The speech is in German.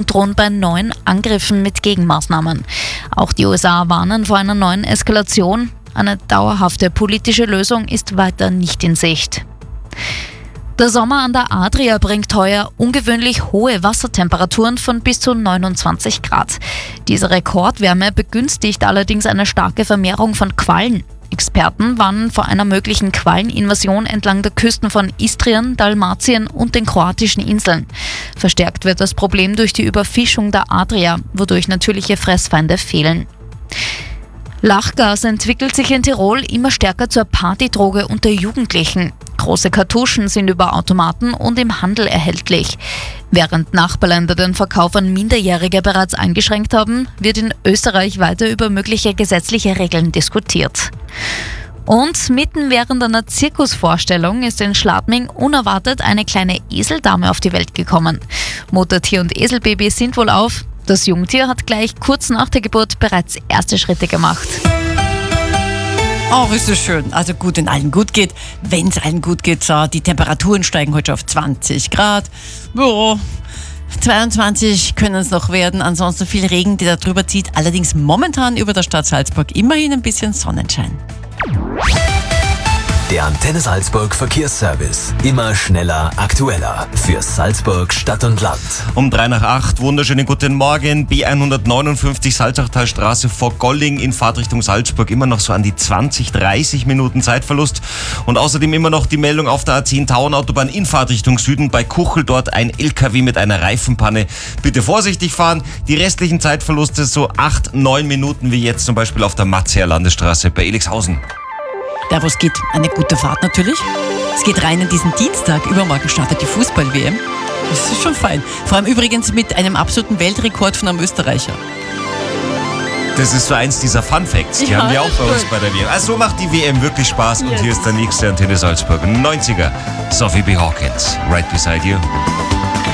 drohen bei neuen Angriffen mit Gegenmaßnahmen. Auch die USA warnen vor einer neuen Eskalation. Eine dauerhafte politische Lösung ist weiter nicht in Sicht. Der Sommer an der Adria bringt heuer ungewöhnlich hohe Wassertemperaturen von bis zu 29 Grad. Diese Rekordwärme begünstigt allerdings eine starke Vermehrung von Quallen. Experten warnen vor einer möglichen Qualleninvasion entlang der Küsten von Istrien, Dalmatien und den kroatischen Inseln. Verstärkt wird das Problem durch die Überfischung der Adria, wodurch natürliche Fressfeinde fehlen. Lachgas entwickelt sich in Tirol immer stärker zur Partydroge unter Jugendlichen. Große Kartuschen sind über Automaten und im Handel erhältlich. Während Nachbarländer den Verkauf an Minderjährige bereits eingeschränkt haben, wird in Österreich weiter über mögliche gesetzliche Regeln diskutiert. Und mitten während einer Zirkusvorstellung ist in Schladming unerwartet eine kleine Eseldame auf die Welt gekommen. Mutter Tier und Eselbaby sind wohl auf. Das Jungtier hat gleich kurz nach der Geburt bereits erste Schritte gemacht. Oh, ist das schön. Also gut, wenn allen gut geht. Wenn es allen gut geht, so, die Temperaturen steigen heute auf 20 Grad. Ja, 22 können es noch werden. Ansonsten viel Regen, der da drüber zieht. Allerdings momentan über der Stadt Salzburg immerhin ein bisschen Sonnenschein. Der Antenne Salzburg Verkehrsservice. Immer schneller, aktueller. Für Salzburg, Stadt und Land. Um 7:03, wunderschönen guten Morgen. B159 Salzachtalstraße vor Golling in Fahrtrichtung Salzburg. Immer noch so an die 20-30 Minuten Zeitverlust. Und außerdem immer noch die Meldung auf der A10 Tauernautobahn in Fahrtrichtung Süden. Bei Kuchel dort ein LKW mit einer Reifenpanne. Bitte vorsichtig fahren. Die restlichen Zeitverluste so 8-9 Minuten wie jetzt zum Beispiel auf der Matzeer Landesstraße bei Elixhausen. Da wo es geht, eine gute Fahrt natürlich. Es geht rein in diesen Dienstag. Übermorgen startet die Fußball-WM. Das ist schon fein. Vor allem übrigens mit einem absoluten Weltrekord von einem Österreicher. Das ist so eins dieser Fun Facts. Die haben wir auch bei uns bei der WM. Also so macht die WM wirklich Spaß. Und hier ist der nächste Antenne Salzburg. 90er. Sophie B. Hawkins. Right beside you.